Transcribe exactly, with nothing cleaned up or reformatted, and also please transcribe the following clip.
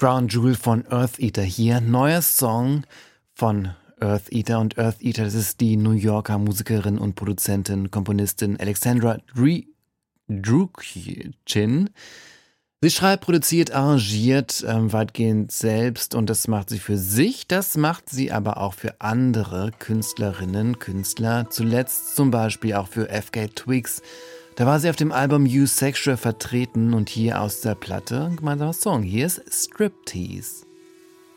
Crown Jewel von Eartheater hier. Neuer Song von Eartheater. Und Eartheater, das ist die New Yorker Musikerin und Produzentin, Komponistin Alexandra Drukjin. Sie schreibt, produziert, arrangiert ähm, weitgehend selbst und das macht sie für sich, das macht sie aber auch für andere Künstlerinnen, Künstler, zuletzt zum Beispiel auch für F K Twigs. Da war sie auf dem Album You Sexual vertreten und hier aus der Platte ein gemeinsamer Song. Hier ist Striptease.